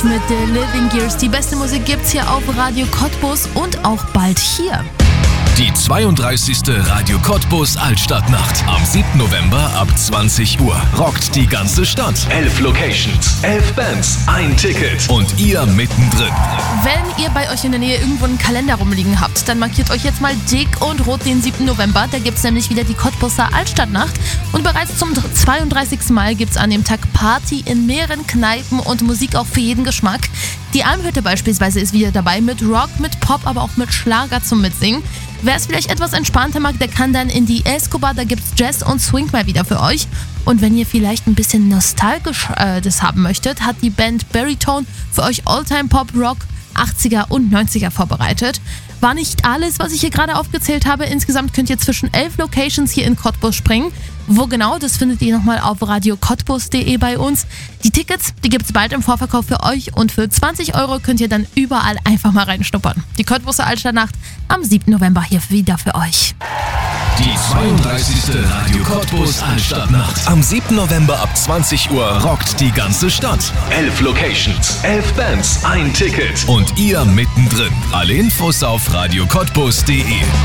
mit The Living Gears. Die beste Musik gibt's hier auf Radio Cottbus und auch bald hier. Die 32. Radio Cottbus Altstadtnacht. Am 7. November ab 20 Uhr. Rockt die ganze Stadt. 11 Locations, 11 Bands, ein Ticket. Und ihr mittendrin. Wenn ihr bei euch in der Nähe irgendwo einen Kalender rumliegen habt, dann markiert euch jetzt mal dick und rot den 7. November. Da gibt's nämlich wieder die Cottbuser Altstadtnacht. Und bereits zum 32. Mal gibt's an dem Tag Party in mehreren Kneipen und Musik auch für jeden Geschmack. Die Almhütte beispielsweise ist wieder dabei mit Rock, mit Pop, aber auch mit Schlager zum Mitsingen. Wer es vielleicht etwas entspannter mag, der kann dann in die Escobar, da gibt's Jazz und Swing mal wieder für euch. Und wenn ihr vielleicht ein bisschen nostalgisch das haben möchtet, hat die Band Baritone für euch Alltime Pop, Rock, 80er und 90er vorbereitet. War nicht alles, was ich hier gerade aufgezählt habe. Insgesamt könnt ihr zwischen 11 Locations hier in Cottbus springen. Wo genau, das findet ihr nochmal auf radiocottbus.de bei uns. Die Tickets, die gibt's bald im Vorverkauf für euch und für 20 € könnt ihr dann überall einfach mal reinschnuppern. Die Cottbuser Altstadtnacht am 7. November hier wieder für euch. Die 32. Radio Cottbus Altstadtnacht. Am 7. November ab 20 Uhr rockt die ganze Stadt. 11 Locations, 11 Bands, ein Ticket. Und ihr mittendrin. Alle Infos auf radiocottbus.de.